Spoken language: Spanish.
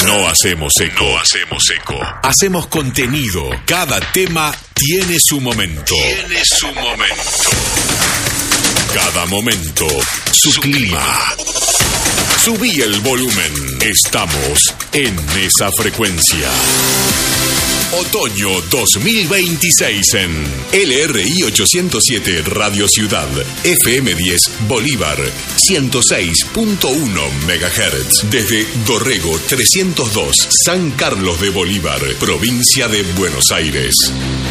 No hacemos eco. No hacemos eco. Hacemos contenido. Cada tema tiene su momento. Tiene su momento. Cada momento, su clima. Subí el volumen. Estamos en esa frecuencia. Otoño 2026 en LRI 807 Radio Ciudad, FM 10 Bolívar, 106.1 MHz. Desde Dorrego 302, San Carlos de Bolívar, provincia de Buenos Aires.